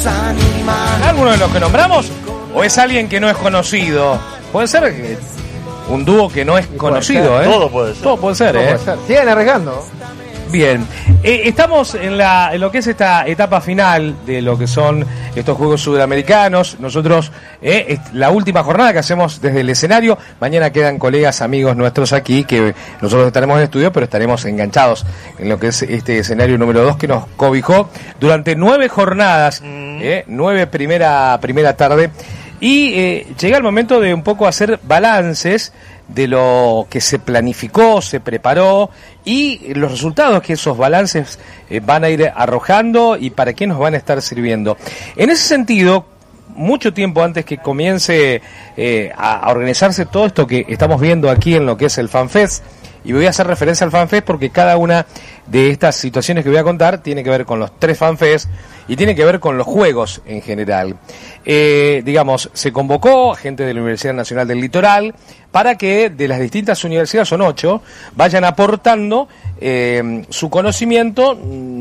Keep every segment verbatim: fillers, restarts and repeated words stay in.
¿Alguno de los que nombramos? ¿O es alguien que no es conocido? Puede ser que un dúo que no es conocido, ¿eh? Todo puede ser. Todo puede ser, Todo ¿eh? puede ser. Siguen arriesgando. Bien, eh, estamos en, la, en lo que es esta etapa final de lo que son estos Juegos Sudamericanos. Nosotros, eh, es la última jornada que hacemos desde el escenario. Mañana quedan colegas, amigos nuestros aquí, que nosotros estaremos en estudio, pero estaremos enganchados en lo que es este escenario número dos que nos cobijó durante nueve jornadas, mm. eh, nueve primera, primera tarde. Y eh, llega el momento de un poco hacer balances de lo que se planificó, se preparó y los resultados que esos balances eh, van a ir arrojando y para qué nos van a estar sirviendo. En ese sentido, mucho tiempo antes que comience eh, a, a organizarse todo esto que estamos viendo aquí en lo que es el FanFest, y voy a hacer referencia al FanFest porque cada una de estas situaciones que voy a contar tiene que ver con los tres FanFest y tiene que ver con los juegos en general. Eh, digamos, se convocó gente de la Universidad Nacional del Litoral para que de las distintas universidades, son ocho, vayan aportando eh, su conocimiento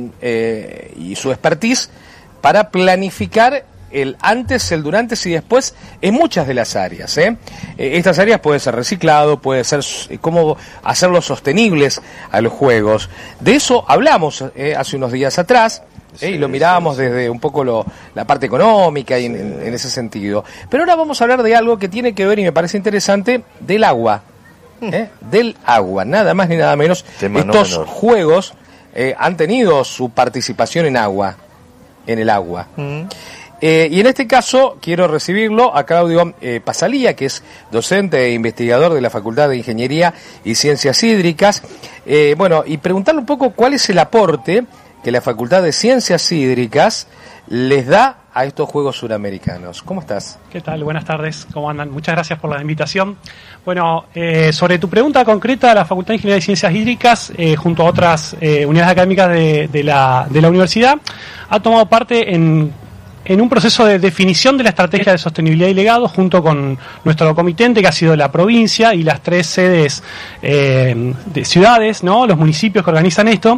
eh, y su expertise para planificar el antes, el durante y después en muchas de las áreas, ¿eh? Eh, estas áreas puede ser reciclado, puede ser eh, cómo hacerlos sostenibles a los juegos. De eso hablamos eh, hace unos días atrás, eh, y lo mirábamos desde un poco lo, la parte económica y en, en, en ese sentido. Pero ahora vamos a hablar de algo que tiene que ver, y me parece interesante, del agua. ¿eh? Del agua, nada más ni nada menos. Tema Estos no menor. juegos eh, han tenido su participación en agua, en el agua. Mm. Eh, y en este caso quiero recibirlo a Claudio eh, Pasalía, que es docente e investigador de la Facultad de Ingeniería y Ciencias Hídricas. Eh, bueno, y preguntarle un poco cuál es el aporte que la Facultad de Ciencias Hídricas les da a estos Juegos Suramericanos. ¿Cómo estás? ¿Qué tal? Buenas tardes, ¿cómo andan? Muchas gracias por la invitación. Bueno, eh, sobre tu pregunta concreta, la Facultad de Ingeniería y Ciencias Hídricas, eh, junto a otras eh, unidades académicas de, de, la, de la universidad, ha tomado parte en... en un proceso de definición de la estrategia de sostenibilidad y legado junto con nuestro comitente, que ha sido la provincia y las tres sedes eh, de ciudades, ¿no? Los municipios que organizan esto,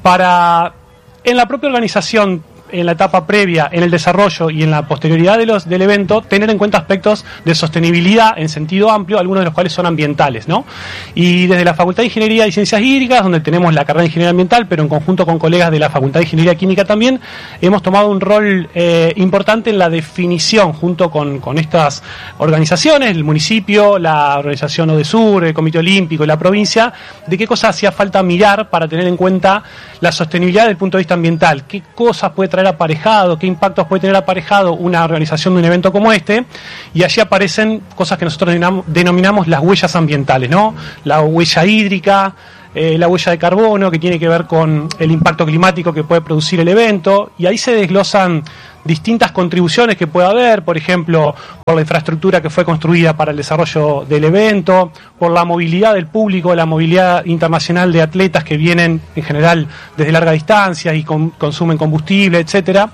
para en la propia organización, en la etapa previa, en el desarrollo y en la posterioridad de los, del evento, tener en cuenta aspectos de sostenibilidad en sentido amplio, algunos de los cuales son ambientales, ¿no? Y desde la Facultad de Ingeniería y Ciencias Hídricas, donde tenemos la carrera de Ingeniería Ambiental, pero en conjunto con colegas de la Facultad de Ingeniería Química también, hemos tomado un rol eh, importante en la definición, junto con, con estas organizaciones, el municipio, la organización ODESUR, el Comité Olímpico y la provincia, de qué cosas hacía falta mirar para tener en cuenta la sostenibilidad desde el punto de vista ambiental, qué cosas puede traer aparejado, qué impactos puede tener aparejado una organización de un evento como este, y allí aparecen cosas que nosotros denominamos las huellas ambientales, ¿no? La huella hídrica, eh, la huella de carbono, que tiene que ver con el impacto climático que puede producir el evento, y ahí se desglosan distintas contribuciones que puede haber, por ejemplo, por la infraestructura que fue construida para el desarrollo del evento, por la movilidad del público, la movilidad internacional de atletas que vienen en general desde larga distancia y con, consumen combustible, etcétera.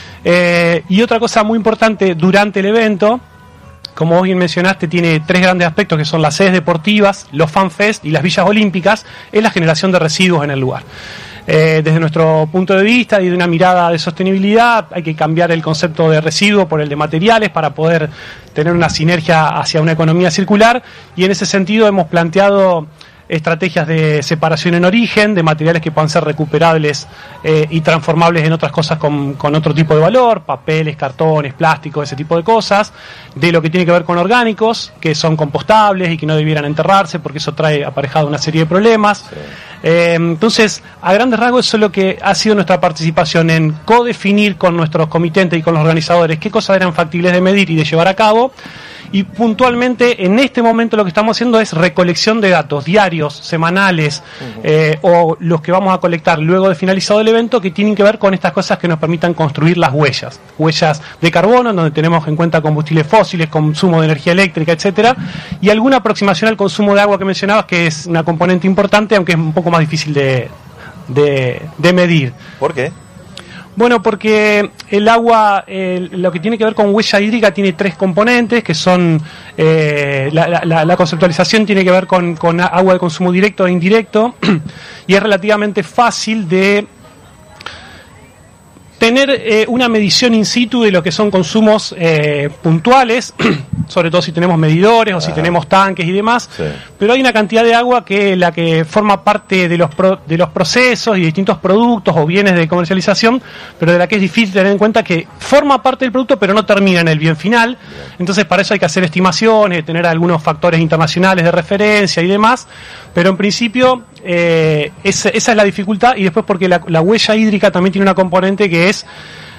Eh, y otra cosa muy importante durante el evento, como vos bien mencionaste, tiene tres grandes aspectos que son las sedes deportivas, los FanFest y las villas olímpicas, es la generación de residuos en el lugar. Eh, desde nuestro punto de vista y de una mirada de sostenibilidad, hay que cambiar el concepto de residuo por el de materiales para poder tener una sinergia hacia una economía circular, y en ese sentido hemos planteado estrategias de separación en origen, de materiales que puedan ser recuperables eh, y transformables en otras cosas con, con otro tipo de valor, papeles, cartones, plásticos, ese tipo de cosas, de lo que tiene que ver con orgánicos, que son compostables y que no debieran enterrarse porque eso trae aparejado una serie de problemas. Sí. Eh, entonces, a grandes rasgos, eso es lo que ha sido nuestra participación en codefinir con nuestros comitentes y con los organizadores qué cosas eran factibles de medir y de llevar a cabo. Y puntualmente en este momento lo que estamos haciendo es recolección de datos diarios, semanales, uh-huh. eh, o los que vamos a colectar luego de finalizado el evento, que tienen que ver con estas cosas que nos permitan construir las huellas. Huellas de carbono, en donde tenemos en cuenta combustibles fósiles, consumo de energía eléctrica, etcétera, y alguna aproximación al consumo de agua que mencionabas, que es una componente importante, aunque es un poco más difícil de, de, de medir. ¿Por qué? Bueno, porque el agua, eh, lo que tiene que ver con huella hídrica, tiene tres componentes, que son, eh, la, la, la conceptualización tiene que ver con, con agua de consumo directo e indirecto, y es relativamente fácil de tener eh, una medición in situ de lo que son consumos eh, puntuales, sobre todo si tenemos medidores o si Ajá. tenemos tanques y demás, sí. pero hay una cantidad de agua que la que forma parte de los pro, de los procesos y distintos productos o bienes de comercialización, pero de la que es difícil tener en cuenta que forma parte del producto pero no termina en el bien final. Bien. Entonces para eso hay que hacer estimaciones, tener algunos factores internacionales de referencia y demás, pero en principio eh, esa, esa es la dificultad, y después porque la, la huella hídrica también tiene una componente que es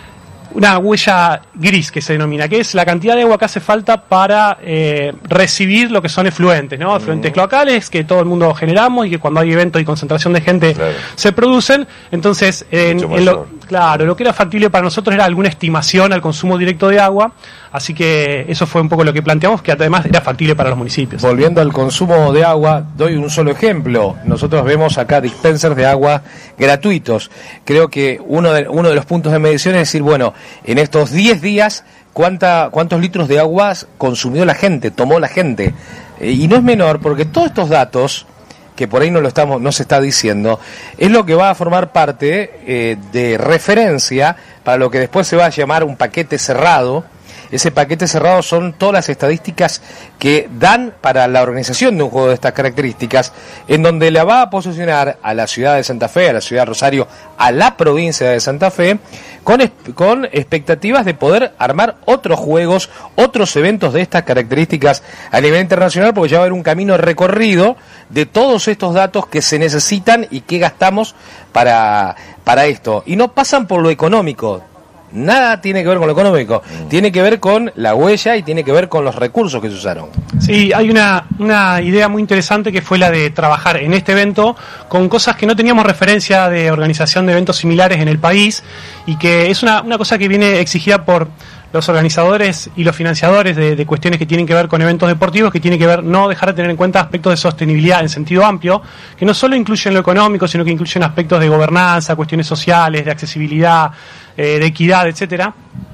una huella gris, que se denomina, que es la cantidad de agua que hace falta para eh, recibir lo que son efluentes, ¿no? Efluentes mm. cloacales que todo el mundo generamos y que cuando hay eventos y concentración de gente claro. se producen. Entonces, en, en lo, claro, lo que era factible para nosotros era alguna estimación al consumo directo de agua, así que eso fue un poco lo que planteamos, que además era factible para los municipios. Volviendo al consumo de agua, doy un solo ejemplo. Nosotros vemos acá dispensers de agua gratuitos. Creo que uno de, uno de los puntos de medición es decir, bueno, en estos diez días, ¿cuánta, ¿cuántos litros de agua consumió la gente, tomó la gente? Eh, y no es menor, porque todos estos datos, que por ahí no lo estamos, no se está diciendo, es lo que va a formar parte eh, de referencia para lo que después se va a llamar un paquete cerrado. Ese paquete cerrado son todas las estadísticas que dan para la organización de un juego de estas características, en donde la va a posicionar a la ciudad de Santa Fe, a la ciudad de Rosario, a la provincia de Santa Fe, con, con expectativas de poder armar otros juegos, otros eventos de estas características a nivel internacional, porque ya va a haber un camino recorrido de todos estos datos que se necesitan y que gastamos para, para esto. Y no pasan por lo económico. Nada tiene que ver con lo económico, mm. tiene que ver con la huella y tiene que ver con los recursos que se usaron. Sí, hay una, una idea muy interesante que fue la de trabajar en este evento con cosas que no teníamos referencia de organización de eventos similares en el país, y que es una, una cosa que viene exigida por los organizadores y los financiadores de, de cuestiones que tienen que ver con eventos deportivos, que tiene que ver no dejar de tener en cuenta aspectos de sostenibilidad en sentido amplio, que no solo incluyen lo económico, sino que incluyen aspectos de gobernanza, cuestiones sociales, de accesibilidad, eh, de equidad, etcétera.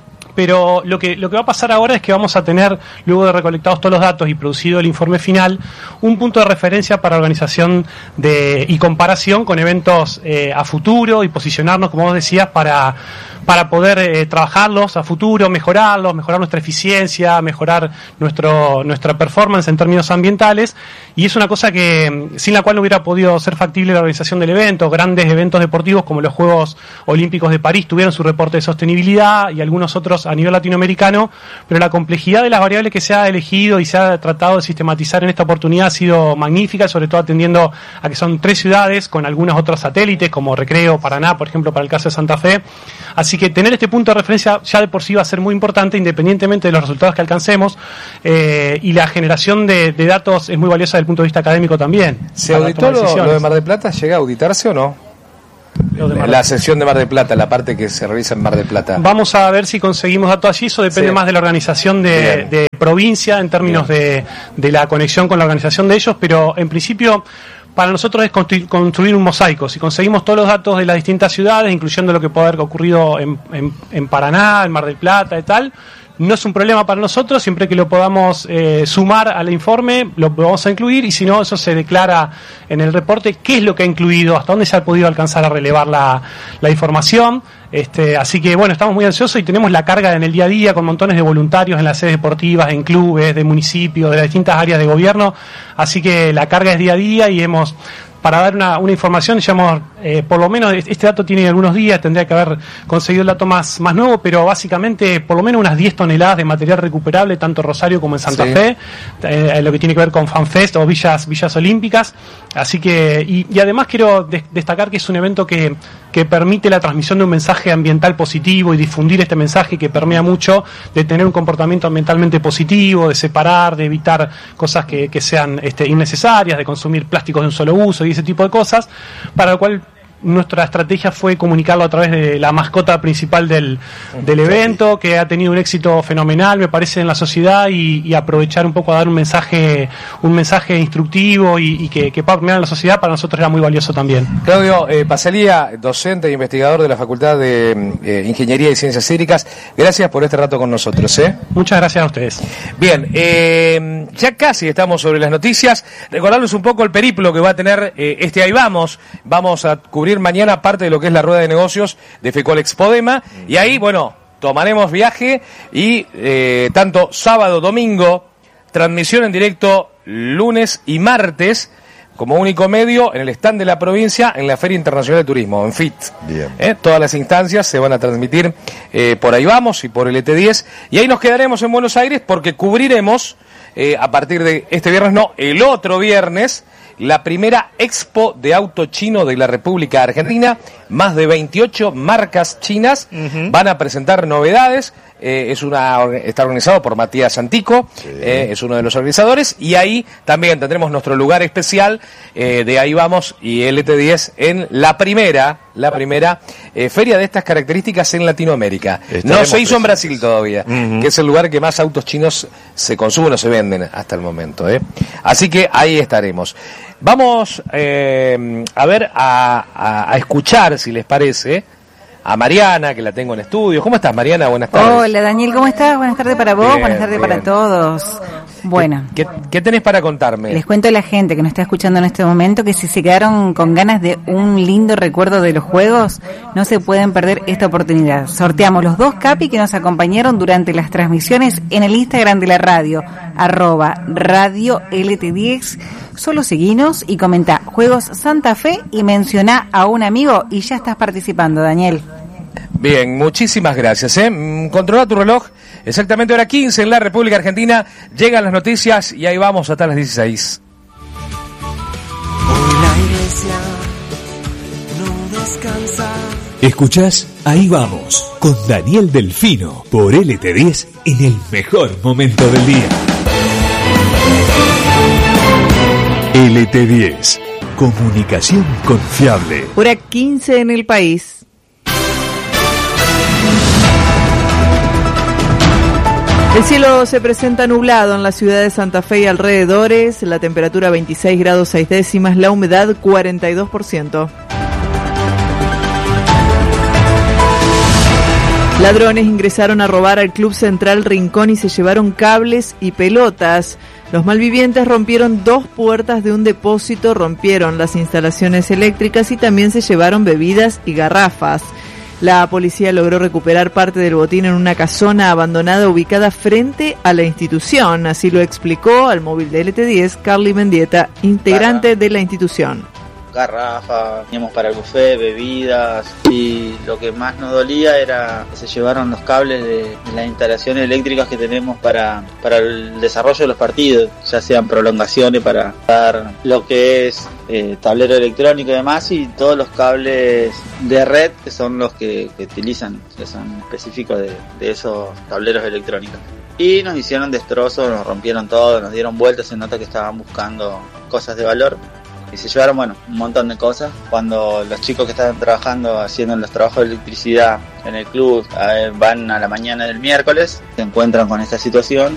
Pero lo que lo que va a pasar ahora es que vamos a tener, luego de recolectados todos los datos y producido el informe final, un punto de referencia para organización de y comparación con eventos eh, a futuro, y posicionarnos, como vos decías, para para poder eh, trabajarlos a futuro, mejorarlos, mejorar nuestra eficiencia, mejorar nuestro nuestra performance en términos ambientales. Y es una cosa que sin la cual no hubiera podido ser factible la organización del evento. Grandes eventos deportivos como los Juegos Olímpicos de París tuvieron su reporte de sostenibilidad, y algunos otros a nivel latinoamericano, pero la complejidad de las variables que se ha elegido y se ha tratado de sistematizar en esta oportunidad ha sido magnífica, sobre todo atendiendo a que son tres ciudades con algunos otros satélites como Recreo, Paraná, por ejemplo, para el caso de Santa Fe. Así que tener este punto de referencia ya de por sí va a ser muy importante, independientemente de los resultados que alcancemos, eh, y la generación de, de datos es muy valiosa desde el punto de vista académico también. ¿Se auditó lo, lo de Mar del Plata? ¿Llega a auditarse o no? La sesión de Mar del Plata, la parte que se realiza en Mar del Plata. Vamos a ver si conseguimos datos allí. Eso depende sí. más de la organización de, de provincia en términos de, de la conexión con la organización de ellos, pero en principio para nosotros es construir un mosaico. Si conseguimos todos los datos de las distintas ciudades, incluyendo lo que puede haber ocurrido en, en, en Paraná, en Mar del Plata y tal, no es un problema para nosotros. Siempre que lo podamos eh, sumar al informe, lo vamos a incluir, y si no, eso se declara en el reporte qué es lo que ha incluido, hasta dónde se ha podido alcanzar a relevar la, la información. Este, así que bueno, estamos muy ansiosos y tenemos la carga en el día a día con montones de voluntarios en las sedes deportivas, en clubes, de municipios, de las distintas áreas de gobierno. Así que la carga es día a día, y hemos... Para dar una, una información, digamos, eh, por lo menos este dato tiene algunos días, tendría que haber conseguido el dato más, más nuevo, pero básicamente por lo menos unas diez toneladas de material recuperable, tanto en Rosario como en Santa sí. Fe, eh, lo que tiene que ver con FanFest o villas, villas olímpicas. Así que, y, y además quiero de, destacar que es un evento que, que permite la transmisión de un mensaje ambiental positivo y difundir este mensaje que permea mucho de tener un comportamiento ambientalmente positivo, de separar, de evitar cosas que, que sean este, innecesarias, de consumir plásticos de un solo uso y ese tipo de cosas, para lo cual nuestra estrategia fue comunicarlo a través de la mascota principal del, del evento, que ha tenido un éxito fenomenal, me parece, en la sociedad, y, y aprovechar un poco a dar un mensaje un mensaje instructivo y, y que, que pueda permear en la sociedad, para nosotros era muy valioso también. Claudio eh, Pasalía, docente e investigador de la Facultad de eh, Ingeniería y Ciencias Hídricas, gracias por este rato con nosotros. ¿eh? Muchas gracias a ustedes. Bien, eh, ya casi estamos sobre las noticias. Recordarles un poco el periplo que va a tener eh, este Ahí Vamos. Vamos a cubrir concluir mañana parte de lo que es la rueda de negocios de FECOL Expodema, uh-huh. y ahí, bueno, tomaremos viaje y eh, tanto sábado, domingo, transmisión en directo lunes y martes, como único medio en el stand de la provincia en la Feria Internacional de Turismo, en F I T. Bien. ¿Eh? Todas las instancias se van a transmitir eh, por Ahí Vamos y por el E T diez, y ahí nos quedaremos en Buenos Aires porque cubriremos eh, a partir de este viernes, no, el otro viernes, la primera expo de auto chino de la República Argentina. Más de veintiocho marcas chinas uh-huh. van a presentar novedades. Eh, es una está organizado por Matías Santico, sí. eh, es uno de los organizadores, y ahí también tendremos nuestro lugar especial eh, de Ahí Vamos y el E T diez en la primera la primera eh, feria de estas características en Latinoamérica. Estaremos no se hizo presentes. En Brasil todavía, uh-huh. que es el lugar que más autos chinos se consumen o se venden hasta el momento, ¿eh? Así que ahí estaremos. Vamos eh, a ver, a, a, a escuchar, si les parece, a Mariana, que la tengo en estudio. ¿Cómo estás, Mariana? Buenas tardes. Hola, Daniel, ¿cómo estás? Buenas tardes para vos, bien, buenas tardes bien. Para todos. Bueno. ¿Qué, qué, ¿Qué tenés para contarme? Les cuento a la gente que nos está escuchando en este momento que si se quedaron con ganas de un lindo recuerdo de los juegos, no se pueden perder esta oportunidad. Sorteamos los dos Capi que nos acompañaron durante las transmisiones en el Instagram de la radio, arroba radio L T diez. Solo seguinos y comenta Juegos Santa Fe y menciona a un amigo y ya estás participando, Daniel. Bien, muchísimas gracias. ¿eh? Controla tu reloj. Exactamente hora quince en la República Argentina. Llegan las noticias y ahí vamos hasta las dieciséis. Hoy la iglesia no descansa. Escuchás Ahí Vamos con Daniel Delfino por L T diez en el mejor momento del día. L T diez, comunicación confiable. Hora quince en el país. El cielo se presenta nublado en la ciudad de Santa Fe y alrededores, la temperatura veintiséis grados seis décimas, la humedad cuarenta y dos por ciento. Ladrones ingresaron a robar al Club Central Rincón y se llevaron cables y pelotas. Los malvivientes rompieron dos puertas de un depósito, rompieron las instalaciones eléctricas y también se llevaron bebidas y garrafas. La policía logró recuperar parte del botín en una casona abandonada ubicada frente a la institución. Así lo explicó al móvil de L T diez Carly Mendieta, integrante Garra. de la institución. Garrafa, teníamos para el buffet, bebidas, y lo que más nos dolía era que se llevaron los cables de, de las instalaciones eléctricas que tenemos para, para el desarrollo de los partidos, ya sean prolongaciones para dar lo que es eh, tablero electrónico y demás, y todos los cables de red que son los que, que utilizan, que son específicos de, de esos tableros electrónicos. Y nos hicieron destrozos, nos rompieron todo, nos dieron vueltas, se nota que estaban buscando cosas de valor. Y se llevaron, bueno, un montón de cosas. Cuando los chicos que estaban trabajando, haciendo los trabajos de electricidad en el club, eh, van a la mañana del miércoles, se encuentran con esta situación.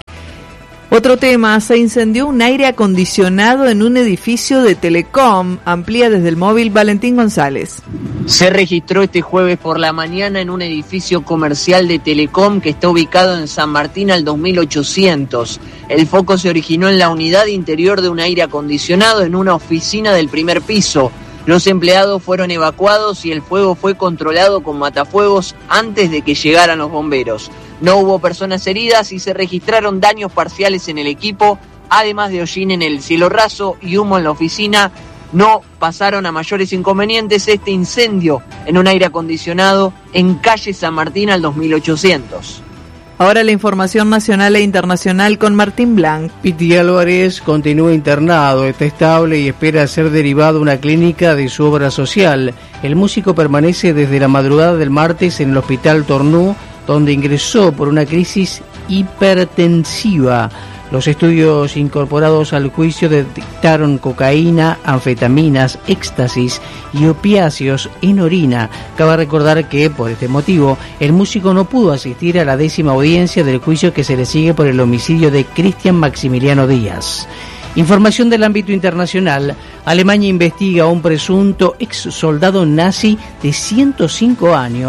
Otro tema, se incendió un aire acondicionado en un edificio de Telecom. Amplía desde el móvil Valentín González. Se registró este jueves por la mañana en un edificio comercial de Telecom que está ubicado en San Martín al dos mil ochocientos. El foco se originó en la unidad interior de un aire acondicionado en una oficina del primer piso. Los empleados fueron evacuados y el fuego fue controlado con matafuegos antes de que llegaran los bomberos. No hubo personas heridas y se registraron daños parciales en el equipo, además de hollín en el cielo raso y humo en la oficina. No pasaron a mayores inconvenientes este incendio en un aire acondicionado en calle San Martín al dos mil ochocientos. Ahora la información nacional e internacional con Martín Blanc. Piti Álvarez continúa internado, está estable y espera ser derivado a una clínica de su obra social. El músico permanece desde la madrugada del martes en el Hospital Tornú, donde ingresó por una crisis hipertensiva. Los estudios incorporados al juicio detectaron cocaína, anfetaminas, éxtasis y opiáceos en orina. Cabe recordar que, por este motivo, el músico no pudo asistir a la décima audiencia del juicio que se le sigue por el homicidio de Cristian Maximiliano Díaz. Información del ámbito internacional. Alemania investiga a un presunto ex soldado nazi de ciento cinco años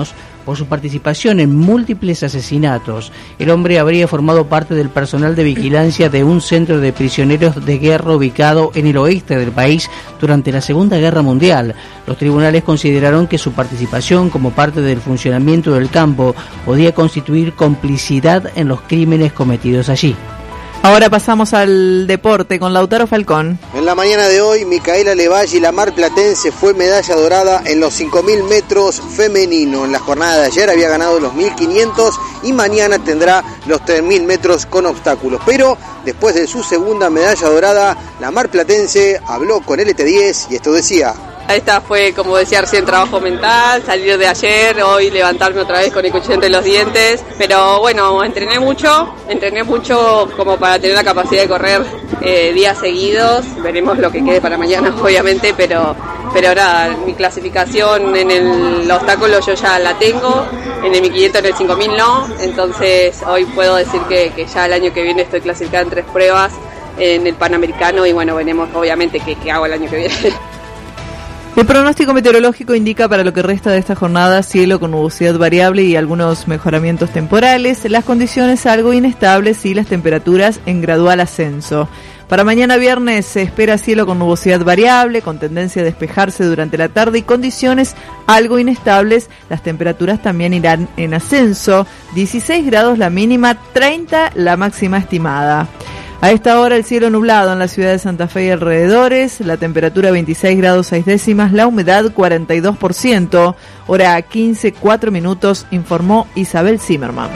por su participación en múltiples asesinatos. El hombre habría formado parte del personal de vigilancia de un centro de prisioneros de guerra ubicado en el oeste del país durante la Segunda Guerra Mundial. Los tribunales consideraron que su participación como parte del funcionamiento del campo podía constituir complicidad en los crímenes cometidos allí. Ahora pasamos al deporte con Lautaro Falcón. En la mañana de hoy, Micaela Levalle, la marplatense, fue medalla dorada en los cinco mil metros femenino. En la jornada de ayer había ganado los mil quinientos y mañana tendrá los tres mil metros con obstáculos. Pero después de su segunda medalla dorada, la marplatense habló con L T diez y esto decía: esta fue, como decía recién, trabajo mental, salir de ayer, hoy levantarme otra vez con el cuchillo entre los dientes, pero bueno, entrené mucho, entrené mucho como para tener la capacidad de correr eh, días seguidos, veremos lo que quede para mañana obviamente, pero pero nada, mi clasificación en el obstáculo yo ya la tengo, en el mil quinientos, en el cinco mil no, entonces hoy puedo decir que, que ya el año que viene estoy clasificada en tres pruebas en el Panamericano y bueno, veremos obviamente qué, qué hago el año que viene. El pronóstico meteorológico indica para lo que resta de esta jornada cielo con nubosidad variable y algunos mejoramientos temporales, las condiciones algo inestables y las temperaturas en gradual ascenso. Para mañana viernes se espera cielo con nubosidad variable, con tendencia a despejarse durante la tarde y condiciones algo inestables. Las temperaturas también irán en ascenso, dieciséis grados la mínima, treinta la máxima estimada. A esta hora el cielo nublado en la ciudad de Santa Fe y alrededores, la temperatura veintiséis grados seis décimas, la humedad cuarenta y dos por ciento, hora quince, cuatro minutos, informó Isabel Zimmerman.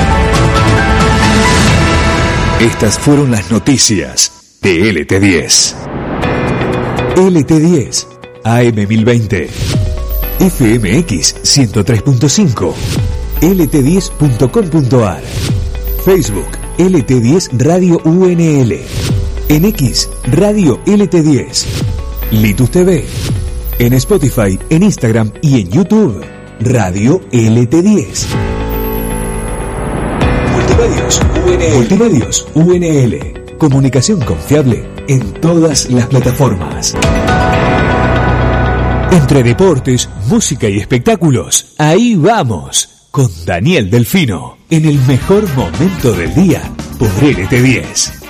Estas fueron las noticias de L T diez. L T diez, A M mil veinte, F M X ciento tres punto cinco, L T diez punto com punto a r, Facebook L T diez Radio U N L, en X Radio L T diez, Litus T V, en Spotify, en Instagram y en YouTube Radio L T diez. Multimedios U N L. Multimedios U N L. Comunicación confiable en todas las plataformas. Entre deportes, música y espectáculos, ahí vamos. Con Daniel Delfino, en el mejor momento del día, por L T diez.